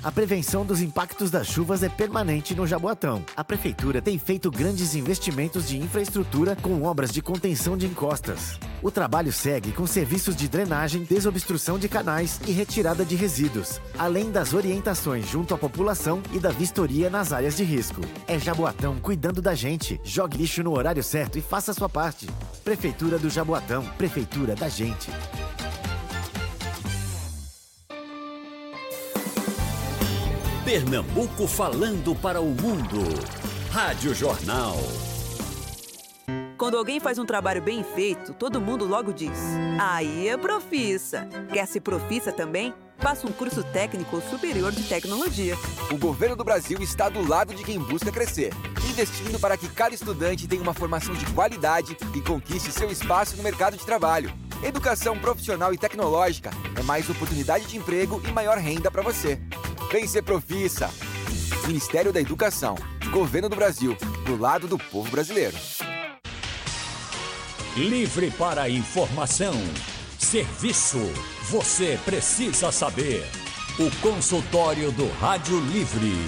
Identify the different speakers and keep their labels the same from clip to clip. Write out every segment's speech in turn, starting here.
Speaker 1: A prevenção dos impactos das chuvas é permanente no Jaboatão. A Prefeitura tem feito grandes investimentos de infraestrutura com obras de contenção de encostas. O trabalho segue com serviços de drenagem, desobstrução de canais e retirada de resíduos, além das orientações junto à população e da vistoria nas áreas de risco. É Jaboatão cuidando da gente. Jogue lixo no horário certo e faça a sua parte. Prefeitura do Jaboatão. Prefeitura da gente.
Speaker 2: Pernambuco falando para o mundo. Rádio Jornal.
Speaker 3: Quando alguém faz um trabalho bem feito, todo mundo logo diz: aí é profissa. Quer ser profissa também? Faça um curso técnico ou superior de tecnologia.
Speaker 4: O governo do Brasil está do lado de quem busca crescer, investindo para que cada estudante tenha uma formação de qualidade e conquiste seu espaço no mercado de trabalho. Educação profissional e tecnológica é mais oportunidade de emprego e maior renda para você. Vem ser profissa. Ministério da Educação, Governo do Brasil, do lado do povo brasileiro.
Speaker 2: Livre para a informação. Serviço. Você precisa saber. O consultório do Rádio Livre.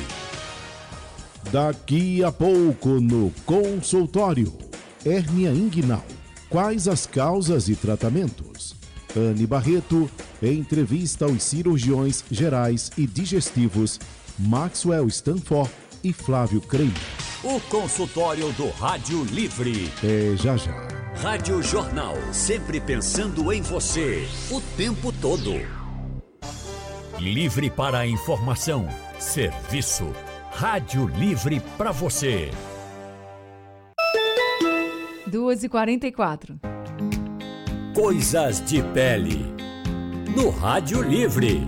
Speaker 5: Daqui a pouco no consultório. Hérnia inguinal. Quais as causas e tratamentos? Anne Barreto entrevista os cirurgiões gerais e digestivos Maxwell Stanford e Flávio Creme.
Speaker 2: O consultório do Rádio Livre.
Speaker 5: É já já.
Speaker 2: Rádio Jornal, sempre pensando em você, o tempo todo. Livre para a informação, serviço. Rádio Livre para você.
Speaker 6: 2h44.
Speaker 2: Coisas de pele. No Rádio Livre.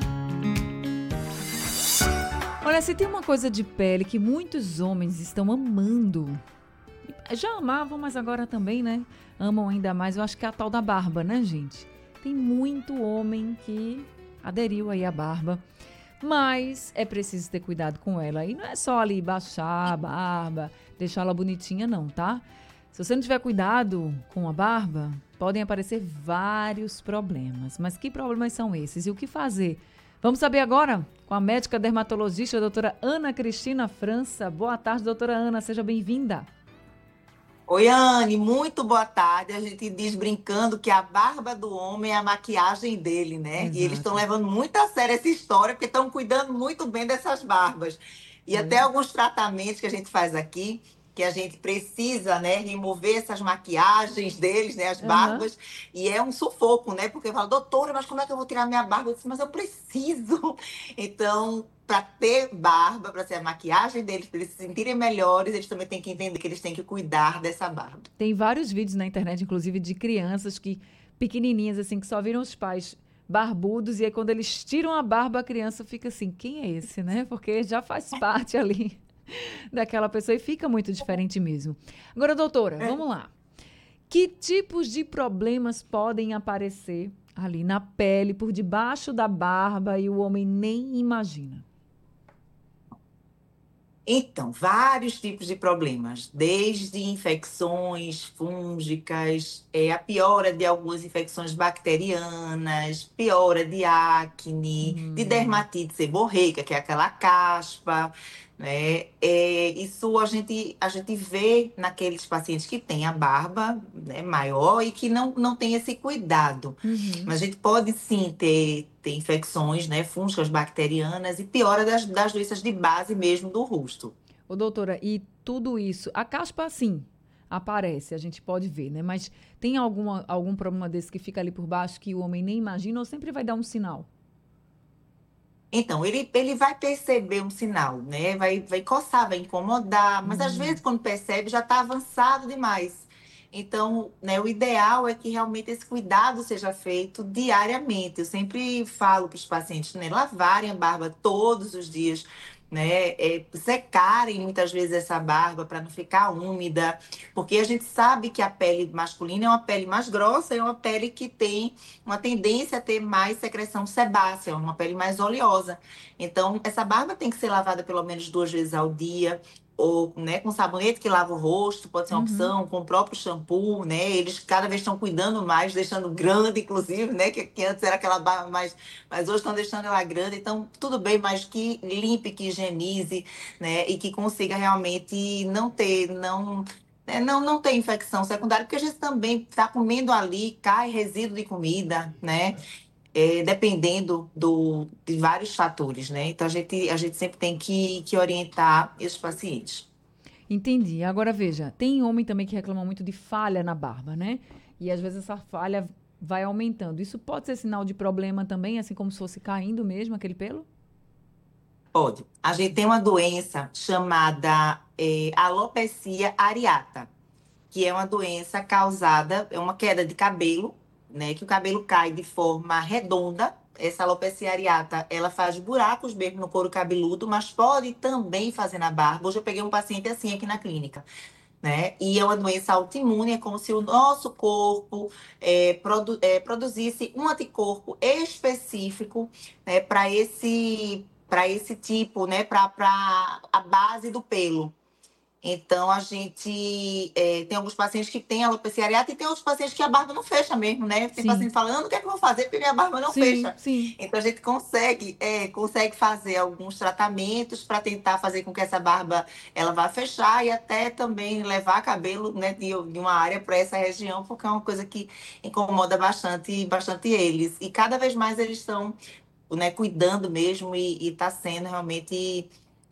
Speaker 6: Olha, se tem uma coisa de pele que muitos homens estão amando, já amavam, mas agora também, né? Amam ainda mais, eu acho que é a tal da barba, né, gente? Tem muito homem que aderiu aí à barba, mas é preciso ter cuidado com ela. E não é só ali baixar a barba, deixá-la bonitinha, não, tá? Se você não tiver cuidado com a barba, podem aparecer vários problemas. Mas que problemas são esses e o que fazer? Vamos saber agora com a médica dermatologista, a doutora Ana Cristina França. Boa tarde, doutora Ana, seja bem-vinda.
Speaker 7: Oi, Anne, muito boa tarde. A gente diz brincando que a barba do homem é a maquiagem dele, né? Exato. E eles estão levando muito a sério essa história, porque estão cuidando muito bem dessas barbas. E até alguns tratamentos que a gente faz aqui, que a gente precisa, né, remover essas maquiagens deles, né, as barbas, e é um sufoco, né, porque eu falo, doutora, mas como é que eu vou tirar minha barba? Eu disse, mas eu preciso. Então, para ter barba, para ser a maquiagem deles, para eles se sentirem melhores, eles também têm que entender que eles têm que cuidar dessa barba.
Speaker 6: Tem vários vídeos na internet, inclusive, de crianças que, pequenininhas, assim, que só viram os pais barbudos, e aí quando eles tiram a barba, a criança fica assim, quem é esse, né? Porque já faz parte ali daquela pessoa e fica muito diferente mesmo. Agora, doutora, vamos lá. Que tipos de problemas podem aparecer ali na pele, por debaixo da barba e o homem nem imagina?
Speaker 7: Então, vários tipos de problemas, desde infecções fúngicas, a piora de algumas infecções bacterianas, piora de acne, de dermatite seborreica, que é aquela caspa, né? Isso a gente vê naqueles pacientes que têm a barba, né, maior e que não tem esse cuidado. Mas a gente pode sim ter infecções, né, fúngicas, bacterianas e piora das doenças de base mesmo do rosto.
Speaker 6: Ô, doutora, e tudo isso, a caspa sim aparece, a gente pode ver, né? Mas tem algum problema desse que fica ali por baixo que o homem nem imagina ou sempre vai dar um sinal?
Speaker 7: Então, ele vai perceber um sinal, né? Vai coçar, vai incomodar, mas às vezes quando percebe já está avançado demais. Então, né, o ideal é que realmente esse cuidado seja feito diariamente. Eu sempre falo para os pacientes, né, lavarem a barba todos os dias, né, secarem muitas vezes essa barba para não ficar úmida, porque a gente sabe que a pele masculina é uma pele mais grossa, é uma pele que tem uma tendência a ter mais secreção sebácea, uma pele mais oleosa. Então, essa barba tem que ser lavada pelo menos 2 vezes ao dia, ou, né, com sabonete que lava o rosto, pode ser uma opção, com o próprio shampoo, né? Eles cada vez estão cuidando mais, deixando grande, inclusive, né? Que antes era aquela barba mais, mas hoje estão deixando ela grande. Então, tudo bem, mas que limpe, que higienize, né? E que consiga realmente não ter, não, né, não ter infecção secundária, porque a gente também está comendo ali, cai resíduo de comida, né? Dependendo de vários fatores, né? Então, a gente sempre tem que orientar esses pacientes.
Speaker 6: Entendi. Agora veja, tem homem também que reclama muito de falha na barba, né? E às vezes essa falha vai aumentando. Isso pode ser sinal de problema também, assim como se fosse caindo mesmo aquele pelo?
Speaker 7: Pode. A gente tem uma doença chamada alopecia areata, que é uma doença causada, é uma queda de cabelo, né? Que o cabelo cai de forma redonda. Essa alopecia areata, ela faz buracos mesmo no couro cabeludo, mas pode também fazer na barba. Hoje eu peguei um paciente assim aqui na clínica, né? E é uma doença autoimune, é como se o nosso corpo produzisse um anticorpo específico, né, para esse tipo, né, para a base do pelo. Então, a gente tem alguns pacientes que têm alopecia areata e tem outros pacientes que a barba não fecha mesmo, né? Tem
Speaker 6: Sim,
Speaker 7: paciente falando, o que é que eu vou fazer porque minha barba não
Speaker 6: sim,
Speaker 7: fecha.
Speaker 6: sim.
Speaker 7: Então, a gente consegue fazer alguns tratamentos para tentar fazer com que essa barba ela vá fechar e até também levar cabelo, né, de uma área para essa região, porque é uma coisa que incomoda bastante, bastante eles. E cada vez mais eles estão, né, cuidando mesmo e está sendo realmente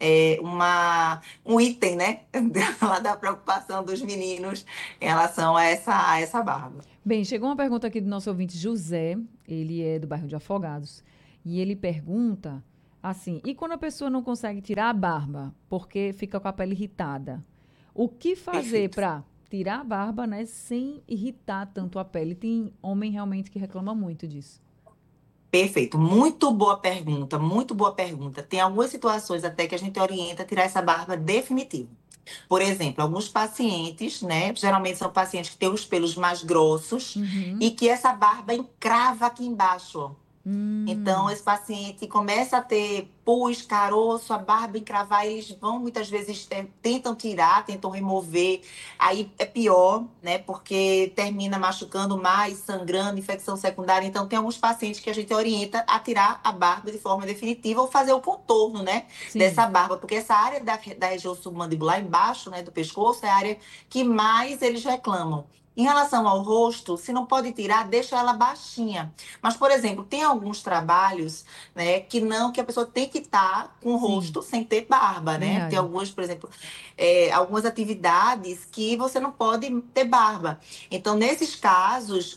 Speaker 7: um item, né, lá da preocupação dos meninos em relação a essa barba.
Speaker 6: Bem, chegou uma pergunta aqui do nosso ouvinte José, ele é do bairro de Afogados, e ele pergunta assim, e quando a pessoa não consegue tirar a barba porque fica com a pele irritada, o que fazer
Speaker 7: Perfeito.
Speaker 6: para tirar a barba, né, sem irritar tanto a pele? Tem homem realmente que reclama muito disso.
Speaker 7: Perfeito, muito boa pergunta, muito boa pergunta. Tem algumas situações até que a gente orienta a tirar essa barba definitiva. Por exemplo, alguns pacientes, né? Geralmente são pacientes que têm os pelos mais grossos
Speaker 6: Uhum.
Speaker 7: e que essa barba encrava aqui embaixo, ó. Então,
Speaker 6: Hum,
Speaker 7: esse paciente começa a ter pus, caroço, a barba encravar, eles vão muitas vezes tentam tirar, tentam remover, aí é pior, né? Porque termina machucando mais, sangrando, infecção secundária. Então, tem alguns pacientes que a gente orienta a tirar a barba de forma definitiva ou fazer o contorno, né?
Speaker 6: sim.
Speaker 7: Dessa barba, porque essa área da região submandibular embaixo, né, do pescoço, é a área que mais eles reclamam. Em relação ao rosto, se não pode tirar, deixa ela baixinha. Mas, por exemplo, tem alguns trabalhos, né, que a pessoa tem que estar com o
Speaker 6: Sim,
Speaker 7: rosto sem ter barba, né? Tem
Speaker 6: verdade.
Speaker 7: alguns, por exemplo, algumas atividades que você não pode ter barba. Então, nesses casos,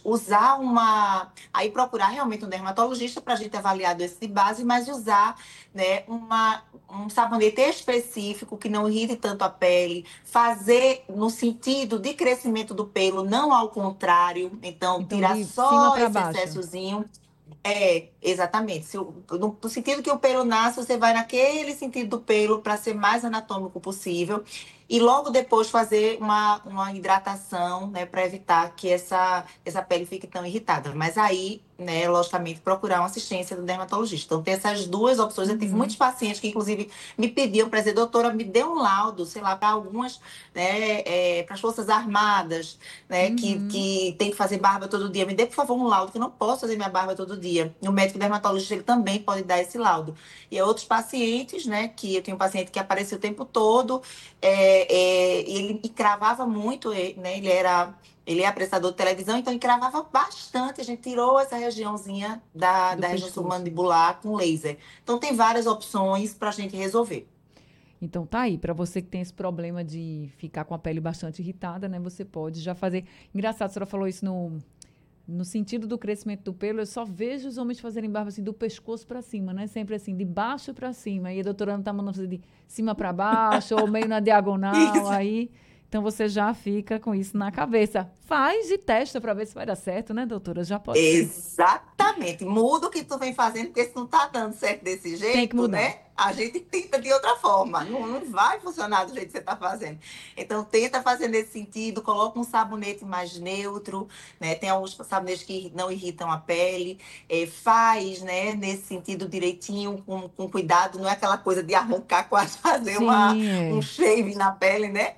Speaker 7: aí procurar realmente um dermatologista para a gente avaliar a doença de base, mas usar, né, um sabonete específico que não irrite tanto a pele, fazer no sentido de crescimento do pelo, não ao contrário. Então,
Speaker 6: Então,
Speaker 7: tirar
Speaker 6: de cima
Speaker 7: só
Speaker 6: para
Speaker 7: esse
Speaker 6: baixo.
Speaker 7: excessozinho. Exatamente. No sentido que o pelo nasce, você vai naquele sentido do pelo para ser mais anatômico possível. E logo depois fazer uma hidratação, né, para evitar que essa pele fique tão irritada. Mas aí, né, logicamente, procurar uma assistência do dermatologista. Então, tem essas duas opções. Eu tive muitos
Speaker 6: Uhum,
Speaker 7: pacientes que, inclusive, me pediam para dizer, doutora, me dê um laudo, sei lá, para algumas, né, para as Forças Armadas, né,
Speaker 6: uhum.
Speaker 7: que tem que fazer barba todo dia. Me dê, por favor, um laudo, que eu não posso fazer minha barba todo dia. E o médico dermatologista ele também pode dar esse laudo. E outros pacientes, né, que eu tenho um paciente que apareceu o tempo todo, ele encravava muito, né, ele é apresentador de televisão, então encravava bastante. A gente tirou essa regiãozinha da,
Speaker 6: Do
Speaker 7: da região
Speaker 6: pescoço.
Speaker 7: submandibular com laser. Então, tem várias opções para a gente resolver.
Speaker 6: Então tá aí, para você que tem esse problema de ficar com a pele bastante irritada, né? Você pode já fazer. Engraçado, a senhora falou isso no sentido do crescimento do pelo. Eu só vejo os homens fazerem barba assim do pescoço para cima, né? Sempre assim, de baixo para cima. E a doutora Ana tá mandando fazer de cima para baixo ou meio na diagonal.
Speaker 7: Isso.
Speaker 6: Aí, então você já fica com isso na cabeça. Faz e testa para ver se vai dar certo, né, doutora? Já pode ser.
Speaker 7: Exatamente. Exatamente. Muda o que tu vem fazendo, porque se não tá dando certo desse jeito,
Speaker 6: Tem que mudar.
Speaker 7: né? A gente tenta de outra forma. Não vai funcionar do jeito que você tá fazendo. Então, tenta fazer nesse sentido. Coloca um sabonete mais neutro, né? Tem alguns sabonetes que não irritam a pele. Faz, né? Nesse sentido direitinho, com cuidado. Não é aquela coisa de arrancar, quase fazer um shave na pele, né?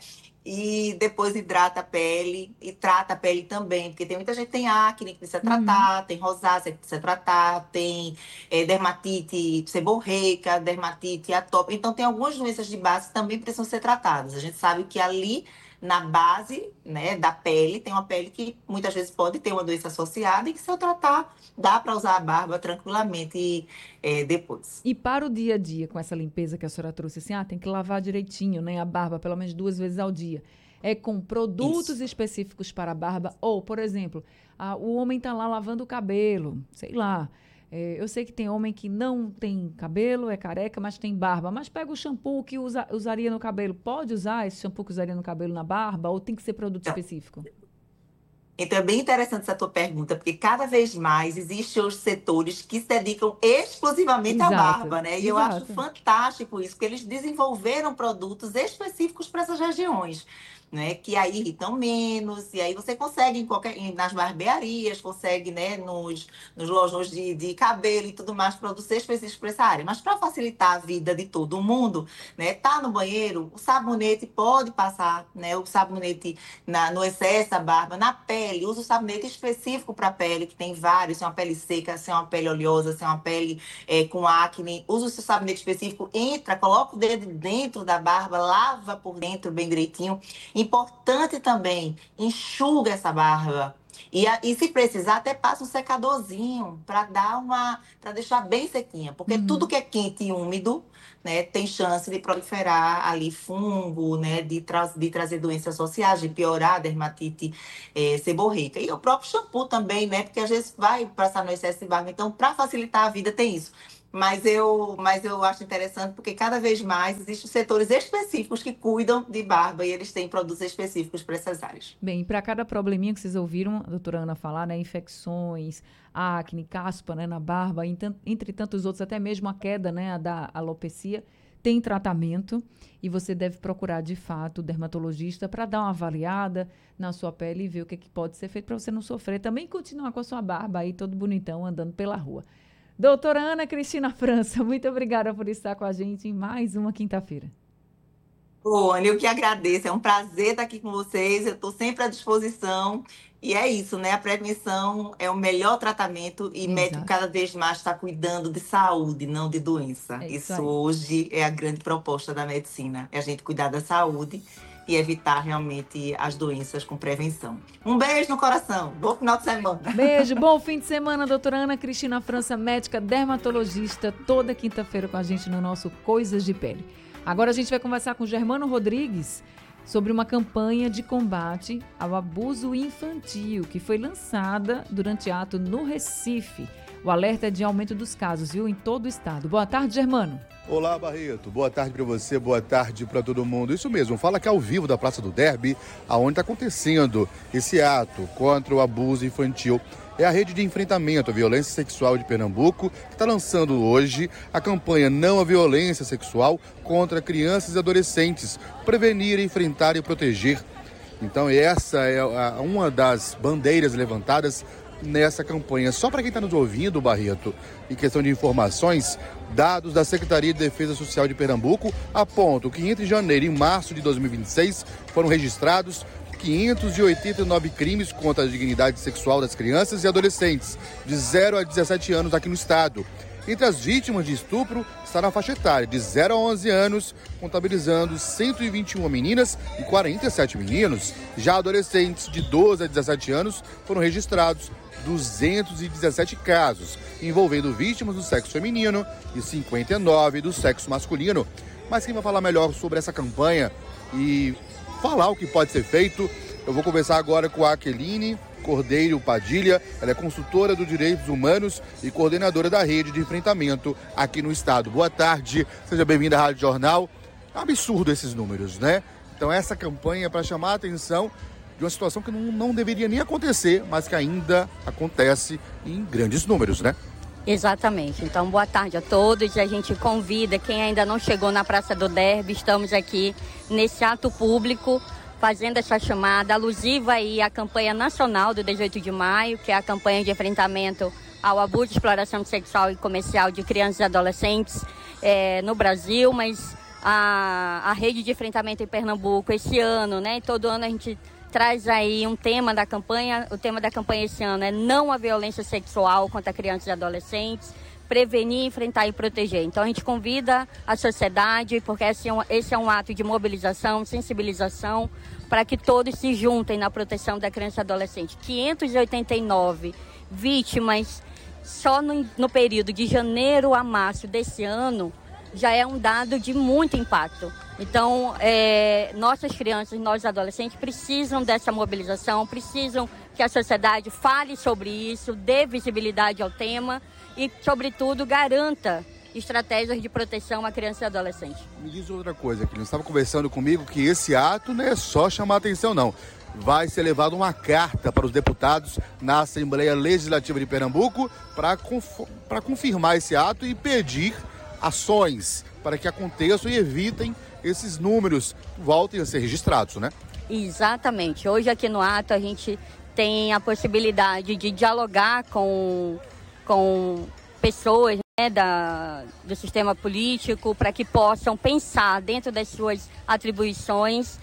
Speaker 7: E depois hidrata a pele e trata a pele também, porque tem muita gente que tem acne que precisa tratar, tem rosácea que precisa tratar, tem dermatite seborreica, dermatite atópica. Então, tem algumas doenças de base que também precisam ser tratadas. A gente sabe que ali, na base, né, da pele, tem uma pele que muitas vezes pode ter uma doença associada e que, se eu tratar, dá para usar a barba tranquilamente depois.
Speaker 6: E para o dia a dia, com essa limpeza que a senhora trouxe, assim, tem que lavar direitinho, né, a barba pelo menos 2 vezes ao dia. É com produtos específicos para a barba? Ou, por exemplo, o homem está lá lavando o cabelo, sei lá. Eu sei que tem homem que não tem cabelo, é careca, mas tem barba. Mas pega o shampoo que usaria no cabelo. Pode usar esse shampoo que usaria no cabelo na barba? Ou tem que ser produto específico?
Speaker 7: Então, é bem interessante essa tua pergunta, porque cada vez mais existem os setores que se dedicam exclusivamente à barba, né? E eu acho fantástico isso, porque eles desenvolveram produtos específicos para essas regiões, né? Que aí irritam menos, e aí você consegue nas barbearias, consegue, né, nos lojões de cabelo e tudo mais, produtos específicos para essa área. Mas para facilitar a vida de todo mundo, né, tá no banheiro, o sabonete pode passar, né, o sabonete no excesso da barba, na pele, usa o sabonete específico para a pele, que tem vários, se é uma pele seca, se é uma pele oleosa, se é uma pele com acne, usa o seu sabonete específico, coloca o dedo dentro da barba, lava por dentro bem direitinho. Importante também, enxuga essa barba. E se precisar, até passa um secadorzinho para deixar bem sequinha. Porque tudo que é quente e úmido, né, tem chance de proliferar ali fungo, né, de trazer doenças associadas, de piorar a dermatite seborreica. E o próprio shampoo também, né? Porque às vezes vai passar no excesso de barba. Então, para facilitar a vida, tem isso. Mas eu acho interessante porque cada vez mais existem setores específicos que cuidam de barba e eles têm produtos específicos para essas áreas.
Speaker 6: Bem, para cada probleminha que vocês ouviram a doutora Ana falar, né, infecções, acne, caspa, né, na barba, entre tantos outros, até mesmo a queda, né, da alopecia, tem tratamento e você deve procurar, de fato, o dermatologista para dar uma avaliada na sua pele e ver o que pode ser feito para você não sofrer. Também continuar com a sua barba aí todo bonitão andando pela rua. Doutora Ana Cristina França, muito obrigada por estar com a gente em mais uma quinta-feira.
Speaker 7: Ana, eu que agradeço, é um prazer estar aqui com vocês, eu estou sempre à disposição. E é isso, né? A prevenção é o melhor tratamento e o médico cada vez mais está cuidando de saúde, não de doença. Isso hoje é a grande proposta da medicina, é a gente cuidar da saúde e evitar realmente as doenças com prevenção. Um beijo no coração. Bom final de semana.
Speaker 6: Beijo, bom fim de semana, doutora Ana Cristina França, médica dermatologista, toda quinta-feira com a gente no nosso Coisas de Pele. Agora a gente vai conversar com Germano Rodrigues sobre uma campanha de combate ao abuso infantil que foi lançada durante ato no Recife. O alerta é de aumento dos casos, viu, em todo o estado. Boa tarde, Germano.
Speaker 8: Olá, Barreto. Boa tarde para você, boa tarde para todo mundo. Isso mesmo, fala aqui ao vivo da Praça do Derby, aonde está acontecendo esse ato contra o abuso infantil. É a Rede de Enfrentamento à Violência Sexual de Pernambuco que está lançando hoje a campanha Não à Violência Sexual contra crianças e adolescentes, prevenir, enfrentar e proteger. Então essa é uma das bandeiras levantadas nessa campanha. Só para quem está nos ouvindo, Barreto, em questão de informações, dados da Secretaria de Defesa Social de Pernambuco apontam que entre janeiro e março de 2026 foram registrados 589 crimes contra a dignidade sexual das crianças e adolescentes de 0 a 17 anos aqui no estado. Entre as vítimas de estupro está na faixa etária de 0 a 11 anos, contabilizando 121 meninas e 47 meninos. Já adolescentes de 12 a 17 anos foram registrados 217 casos, envolvendo vítimas do sexo feminino e 59 do sexo masculino. Mas quem vai falar melhor sobre essa campanha e falar o que pode ser feito, eu vou conversar agora com a Aqueline Cordeiro Padilha. Ela é consultora dos direitos humanos e coordenadora da Rede de Enfrentamento aqui no estado. Boa tarde, seja bem-vinda à Rádio Jornal. É um absurdo esses números, né? Então essa campanha é para chamar a atenção de uma situação que não deveria nem acontecer, mas que ainda acontece em grandes números, né?
Speaker 9: Exatamente. Então, boa tarde a todos. A gente convida quem ainda não chegou na Praça do Derby. Estamos aqui nesse ato público, fazendo essa chamada alusiva aí à campanha nacional do 18 de maio, que é a campanha de enfrentamento ao abuso, exploração sexual e comercial de crianças e adolescentes no Brasil, mas a rede de enfrentamento em Pernambuco esse ano, né? Todo ano a gente traz aí um tema da campanha. O tema da campanha esse ano é não à violência sexual contra crianças e adolescentes, prevenir, enfrentar e proteger. Então a gente convida a sociedade, porque esse é um ato de mobilização, sensibilização, para que todos se juntem na proteção da criança e adolescente. 589 vítimas só no período de janeiro a março desse ano já é um dado de muito impacto. Então, nossas crianças, nós adolescentes precisam dessa mobilização, precisam que a sociedade fale sobre isso, dê visibilidade ao tema e, sobretudo, garanta estratégias de proteção à criança e adolescente.
Speaker 8: Me diz outra coisa, que você estava conversando comigo, que esse ato não é só chamar atenção, não. Vai ser levada uma carta para os deputados na Assembleia Legislativa de Pernambuco para confirmar esse ato e pedir ações para que aconteçam e evitem esses números voltem a ser registrados, né?
Speaker 9: Exatamente. Hoje aqui no ato a gente tem a possibilidade de dialogar com pessoas, né, do sistema político para que possam pensar dentro das suas atribuições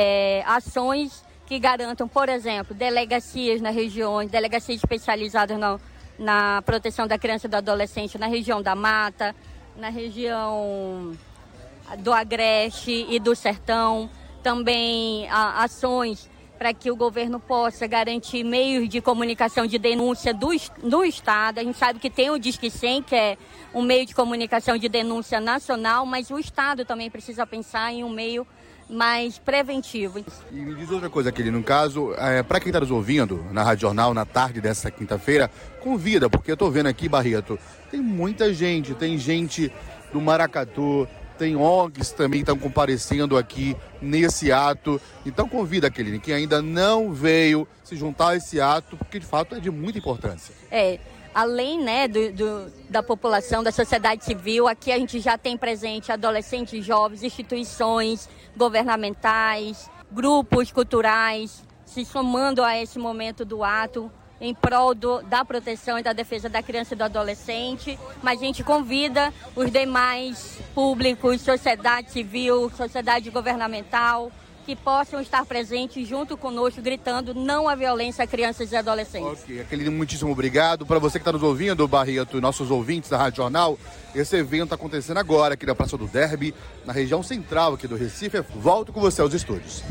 Speaker 9: ações que garantam, por exemplo, delegacias nas regiões, delegacias especializadas na proteção da criança e do adolescente na região da Mata, na região do Agreste e do Sertão, também ações para que o governo possa garantir meios de comunicação de denúncia do Estado. A gente sabe que tem o Disque 100, que é um meio de comunicação de denúncia nacional, mas o Estado também precisa pensar em um meio mais preventivo.
Speaker 8: E me diz outra coisa, Kelly, no caso, para quem está nos ouvindo na Rádio Jornal na tarde dessa quinta-feira, convida, porque eu estou vendo aqui, Barreto, tem muita gente, tem gente do Maracatu, tem ONGs também que estão comparecendo aqui nesse ato. Então convida, Kelly, quem ainda não veio se juntar a esse ato, porque de fato é de muita importância.
Speaker 9: Além, né, da população, da sociedade civil, aqui a gente já tem presente adolescentes, jovens, instituições governamentais, grupos culturais, se somando a esse momento do ato em prol da proteção e da defesa da criança e do adolescente. Mas a gente convida os demais públicos, sociedade civil, sociedade governamental, que possam estar presentes junto conosco, gritando não à violência a crianças e adolescentes.
Speaker 8: Ok, aquele muitíssimo obrigado. Para você que está nos ouvindo, Barreto, e nossos ouvintes da Rádio Jornal, esse evento está acontecendo agora aqui na Praça do Derby, na região central aqui do Recife. Volto com você aos estúdios.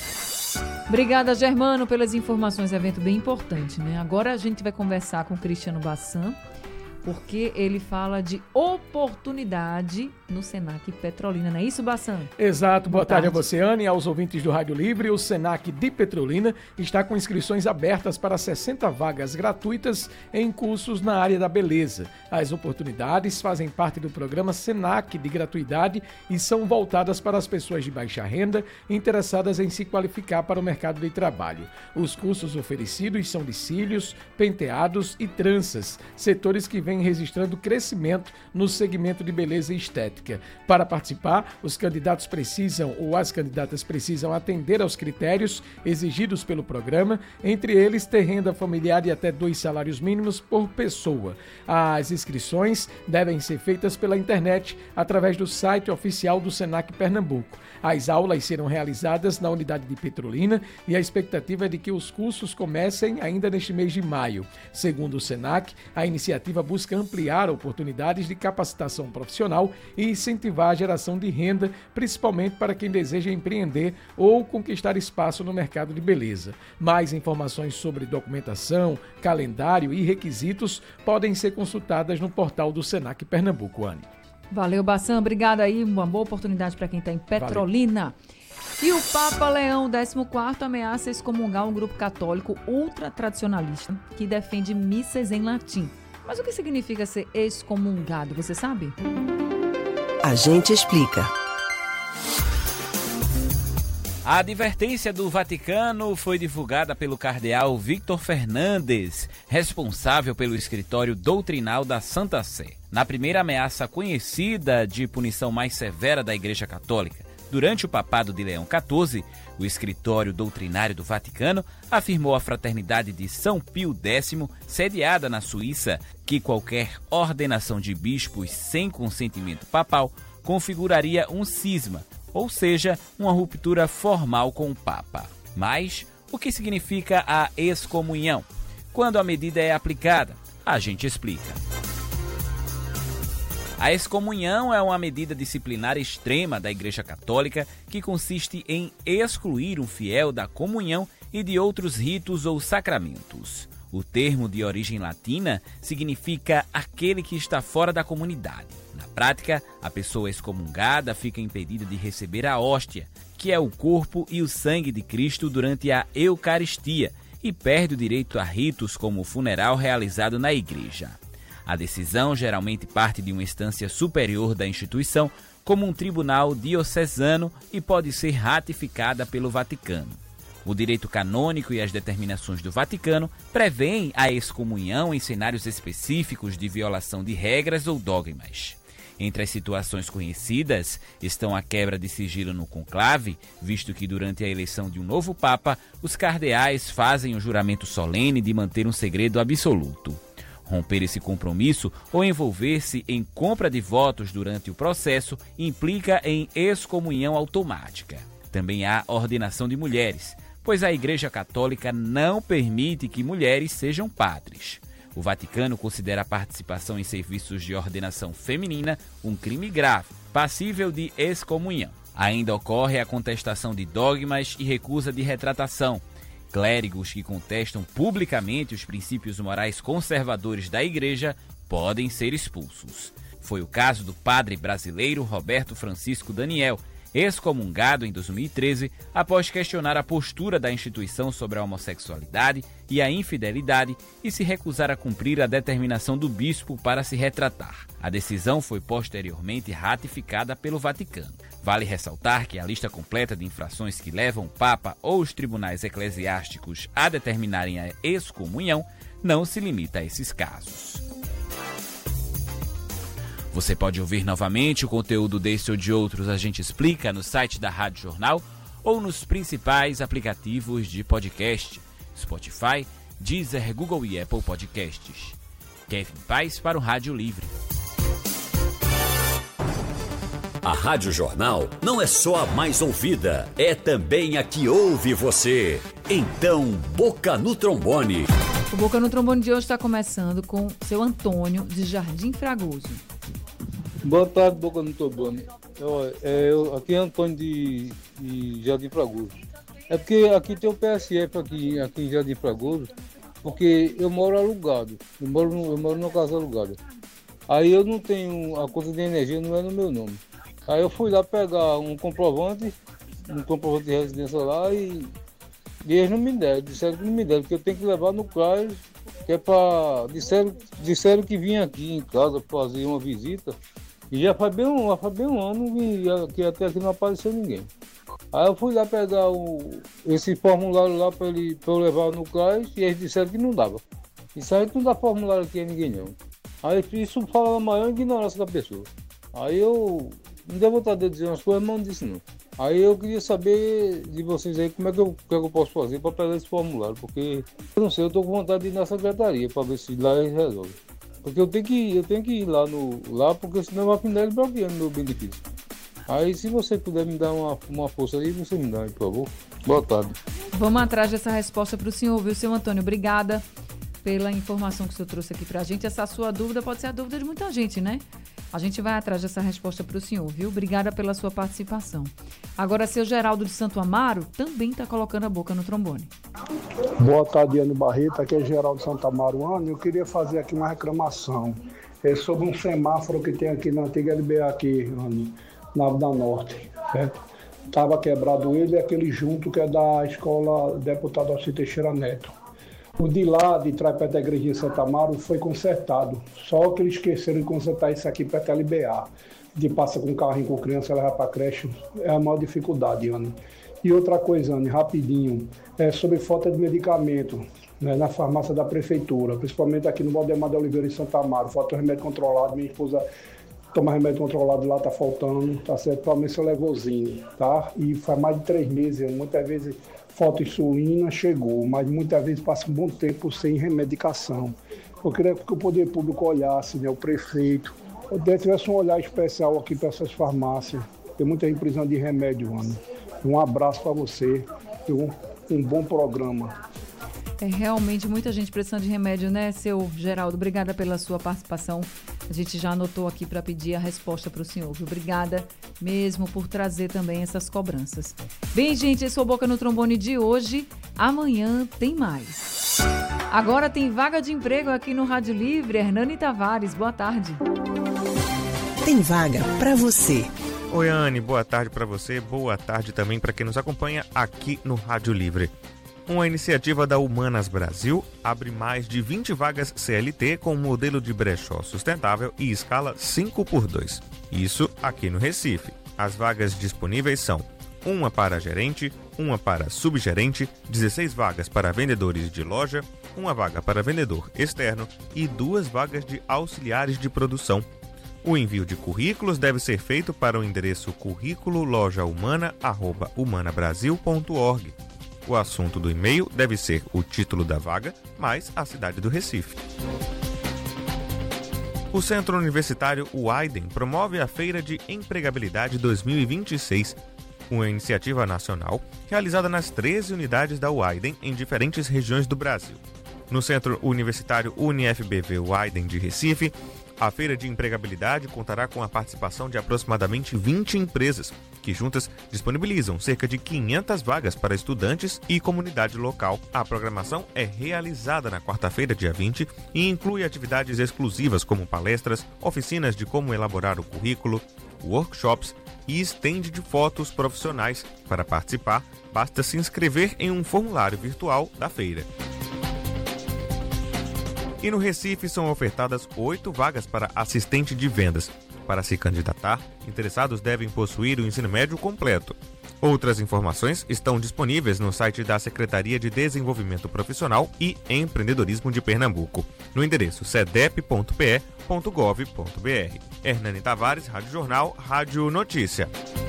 Speaker 6: Obrigada, Germano, pelas informações. Evento bem importante, né? Agora a gente vai conversar com o Cristiano Bassan, porque ele fala de oportunidade no Senac Petrolina, não é isso, Bassan?
Speaker 10: Exato, boa tarde a você, Anne, e aos ouvintes do Rádio Livre. O Senac de Petrolina está com inscrições abertas para 60 vagas gratuitas em cursos na área da beleza. As oportunidades fazem parte do programa Senac de gratuidade e são voltadas para as pessoas de baixa renda interessadas em se qualificar para o mercado de trabalho. Os cursos oferecidos são de cílios, penteados e tranças, setores que vêm registrando crescimento no segmento de beleza e estética. Para participar, os candidatos precisam ou as candidatas precisam atender aos critérios exigidos pelo programa, entre eles ter renda familiar de até 2 salários mínimos por pessoa. As inscrições devem ser feitas pela internet através do site oficial do Senac Pernambuco. As aulas serão realizadas na unidade de Petrolina e a expectativa é de que os cursos comecem ainda neste mês de maio. Segundo o Senac, a iniciativa busca ampliar oportunidades de capacitação profissional e incentivar a geração de renda, principalmente para quem deseja empreender ou conquistar espaço no mercado de beleza. Mais informações sobre documentação, calendário e requisitos podem ser consultadas no portal do Senac Pernambuco, Anne.
Speaker 6: Valeu, Bassan. Obrigado aí. Uma boa oportunidade para quem está em Petrolina. Valeu. E o Papa Leão XIV ameaça excomungar um grupo católico ultra-tradicionalista que defende missas em latim. Mas o que significa ser excomungado, você sabe?
Speaker 11: A gente explica. A advertência do Vaticano foi divulgada pelo cardeal Victor Fernandes, responsável pelo escritório doutrinal da Santa Sé. Na primeira ameaça conhecida de punição mais severa da Igreja Católica, durante o papado de Leão XIV, o escritório doutrinário do Vaticano afirmou à Fraternidade de São Pio X, sediada na Suíça, que qualquer ordenação de bispos sem consentimento papal configuraria um cisma, ou seja, uma ruptura formal com o Papa. Mas o que significa a excomunhão? Quando a medida é aplicada? A gente explica. A excomunhão é uma medida disciplinar extrema da Igreja Católica que consiste em excluir um fiel da comunhão e de outros ritos ou sacramentos. O termo de origem latina significa aquele que está fora da comunidade. Na prática, a pessoa excomungada fica impedida de receber a hóstia, que é o corpo e o sangue de Cristo durante a Eucaristia, e perde o direito a ritos como o funeral realizado na igreja. A decisão geralmente parte de uma instância superior da instituição, como um tribunal diocesano, e pode ser ratificada pelo Vaticano. O direito canônico e as determinações do Vaticano prevêem a excomunhão em cenários específicos de violação de regras ou dogmas. Entre as situações conhecidas estão a quebra de sigilo no conclave, visto que durante a eleição de um novo Papa, os cardeais fazem o juramento solene de manter um segredo absoluto. Romper esse compromisso ou envolver-se em compra de votos durante o processo implica em excomunhão automática. Também há ordenação de mulheres, pois a Igreja Católica não permite que mulheres sejam padres. O Vaticano considera a participação em serviços de ordenação feminina um crime grave, passível de excomunhão. Ainda ocorre a contestação de dogmas e recusa de retratação. Clérigos que contestam publicamente os princípios morais conservadores da Igreja podem ser expulsos. Foi o caso do padre brasileiro Roberto Francisco Daniel, excomungado em 2013 após questionar a postura da instituição sobre a homossexualidade e a infidelidade e se recusar a cumprir a determinação do bispo para se retratar. A decisão foi posteriormente ratificada pelo Vaticano. Vale ressaltar que a lista completa de infrações que levam o Papa ou os tribunais eclesiásticos a determinarem a excomunhão não se limita a esses casos. Você pode ouvir novamente o conteúdo desse ou de outros A Gente Explica no site da Rádio Jornal ou nos principais aplicativos de podcast, Spotify, Deezer, Google e Apple Podcasts. Kevin Paz para o Rádio Livre.
Speaker 2: A Rádio Jornal não é só a mais ouvida, é também a que ouve você. Então, Boca no Trombone.
Speaker 6: O Boca no Trombone de hoje está começando com seu Antônio, de Jardim Fragoso.
Speaker 12: Boa tarde, Boca no Trombone. Aqui é Antônio de Jardim Fragoso. É porque aqui tem o PSF aqui em Jardim Fragoso, porque eu moro alugado. Eu moro numa casa alugada. Aí eu não tenho, a conta de energia não é no meu nome. Aí eu fui lá pegar um comprovante de residência lá e eles não me deram, disseram que não me deram, porque eu tenho que levar no CRAS, que é para... Disseram que vinha aqui em casa fazer uma visita, e já faz bem um ano que até aqui não apareceu ninguém. Aí eu fui lá pegar esse formulário lá para eu levar no CRAS, e eles disseram que não dava. Isso aí não dá formulário aqui a ninguém não. Aí isso fala a maior ignorância da pessoa. Aí eu... Não deu vontade de dizer umas coisas, mas não disse não. Aí eu queria saber de vocês aí como é que eu posso fazer para pegar esse formulário, porque eu não sei, eu estou com vontade de ir na secretaria para ver se lá eles resolvem. Porque eu tenho que ir lá porque senão vai ficar bloqueando meu benefício. Aí se você puder me dar uma força aí, você me dá aí, por favor. Boa tarde.
Speaker 6: Vamos atrás dessa resposta para o senhor, viu, seu Antônio? Obrigada pela informação que o senhor trouxe aqui para a gente. Essa sua dúvida pode ser a dúvida de muita gente, né? A gente vai atrás dessa resposta para o senhor, viu? Obrigada pela sua participação. Agora, seu Geraldo de Santo Amaro também está colocando a boca no trombone.
Speaker 13: Boa tarde, Ana Barreto. Aqui é Geraldo de Santo Amaro. Ana, eu queria fazer aqui uma reclamação. É sobre um semáforo que tem aqui na antiga LBA aqui, Ana, na Ave da Norte, certo? Estava quebrado ele e aquele junto que é da escola Deputado Alcir Teixeira Neto. O de lá, de trás perto da igreja de Santo Amaro, foi consertado. Só que eles esqueceram de consertar isso aqui perto da LBA. De passa com carrinho com criança, leva para creche. É a maior dificuldade, Ana. E outra coisa, Anne, rapidinho, sobre falta de medicamento, né, na farmácia da prefeitura, principalmente aqui no Valdemar de Oliveira, em Santa Amaro. Falta remédio controlado, minha esposa toma remédio controlado lá, tá faltando, tá certo? Principalmente seu Levozine, tá? E faz mais de 3 meses, muitas vezes falta insulina, chegou, mas muitas vezes passa um bom tempo sem remedicação. Eu queria que o poder público olhasse, né, o prefeito, tivesse um olhar especial aqui para essas farmácias. Tem muita gente precisando de remédio, Ana. Um abraço para você e um bom programa.
Speaker 6: É realmente muita gente precisando de remédio, né, seu Geraldo? Obrigada pela sua participação. A gente já anotou aqui para pedir a resposta para o senhor, viu? Obrigada mesmo por trazer também essas cobranças. Bem, gente, esse é o Boca no Trombone de hoje. Amanhã tem mais. Agora tem vaga de emprego aqui no Rádio Livre. Hernani Tavares, boa tarde.
Speaker 14: Tem vaga para você.
Speaker 15: Oi, Anne, boa tarde para você. Boa tarde também para quem nos acompanha aqui no Rádio Livre. Uma iniciativa da Humanas Brasil abre mais de 20 vagas CLT com modelo de brechó sustentável e escala 5x2. Isso aqui no Recife. As vagas disponíveis são uma para gerente, uma para subgerente, 16 vagas para vendedores de loja, uma vaga para vendedor externo e 2 vagas de auxiliares de produção. O envio de currículos deve ser feito para o endereço curriculolojaHumana@humanabrasil.org. O assunto do e-mail deve ser o título da vaga, mais a cidade do Recife. O Centro Universitário Wyden promove a Feira de Empregabilidade 2026, uma iniciativa nacional realizada nas 13 unidades da Wyden em diferentes regiões do Brasil. No Centro Universitário UniFBV Wyden de Recife, a Feira de Empregabilidade contará com a participação de aproximadamente 20 empresas, que juntas disponibilizam cerca de 500 vagas para estudantes e comunidade local. A programação é realizada na quarta-feira, dia 20, e inclui atividades exclusivas como palestras, oficinas de como elaborar o currículo, workshops e stand de fotos profissionais. Para participar, basta se inscrever em um formulário virtual da feira. E no Recife são ofertadas 8 vagas para assistente de vendas. Para se candidatar, interessados devem possuir o ensino médio completo. Outras informações estão disponíveis no site da Secretaria de Desenvolvimento Profissional e Empreendedorismo de Pernambuco, no endereço cedep.pe.gov.br. Hernani Tavares, Rádio Jornal, Rádio Notícia.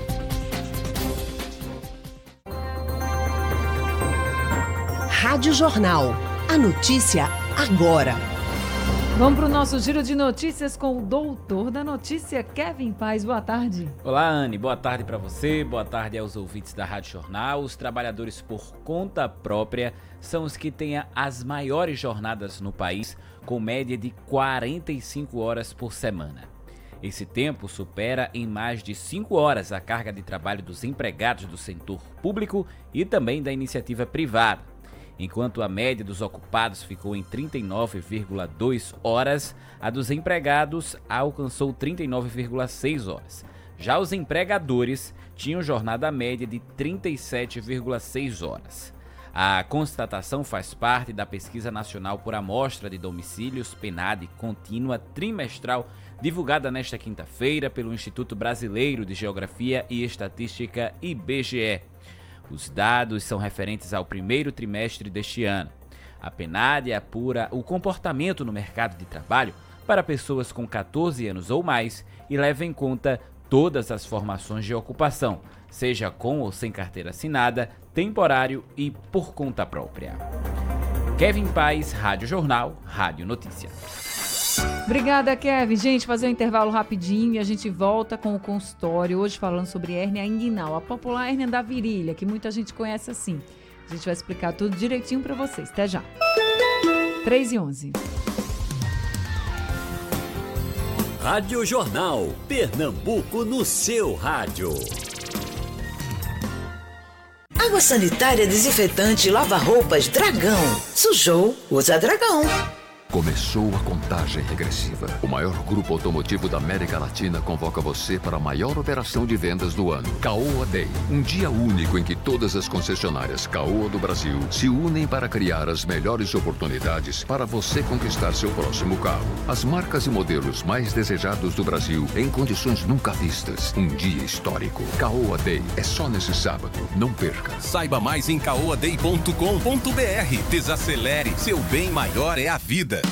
Speaker 14: Rádio Jornal. A notícia agora.
Speaker 6: Vamos para o nosso giro de notícias com o doutor da notícia, Kevin Paz. Boa tarde.
Speaker 11: Olá, Anne. Boa tarde para você. Boa tarde aos ouvintes da Rádio Jornal. Os trabalhadores por conta própria são os que têm as maiores jornadas no país, com média de 45 horas por semana. Esse tempo supera em mais de 5 horas a carga de trabalho dos empregados do setor público e também da iniciativa privada. Enquanto a média dos ocupados ficou em 39,2 horas, a dos empregados alcançou 39,6 horas. Já os empregadores tinham jornada média de 37,6 horas. A constatação faz parte da Pesquisa Nacional por Amostra de Domicílios PNAD contínua trimestral, divulgada nesta quinta-feira pelo Instituto Brasileiro de Geografia e Estatística, IBGE. Os dados são referentes ao primeiro trimestre deste ano. A PNAD apura o comportamento no mercado de trabalho para pessoas com 14 anos ou mais e leva em conta todas as formações de ocupação, seja com ou sem carteira assinada, temporário e por conta própria. Kevin Paz, Rádio Jornal, Rádio Notícia.
Speaker 6: Obrigada, Kevin. Gente, fazer um intervalo rapidinho e a gente volta com o consultório. Hoje falando sobre hérnia inguinal, a popular hérnia da virilha, que muita gente conhece assim. A gente vai explicar tudo direitinho para vocês. Até já. 3h11.
Speaker 2: Rádio Jornal, Pernambuco no seu rádio.
Speaker 14: Água sanitária, desinfetante, lava-roupas, Dragão. Sujou, usa Dragão.
Speaker 16: Começou a contagem regressiva. O maior grupo automotivo da América Latina convoca você para a maior operação de vendas do ano, Caoa Day. Um dia único em que todas as concessionárias Caoa do Brasil se unem para criar as melhores oportunidades para você conquistar seu próximo carro. As marcas e modelos mais desejados do Brasil em condições nunca vistas. Um dia histórico. Caoa Day é só nesse sábado. Não perca.
Speaker 17: Saiba mais em caoaday.com.br. Desacelere. Seu bem maior é a vida.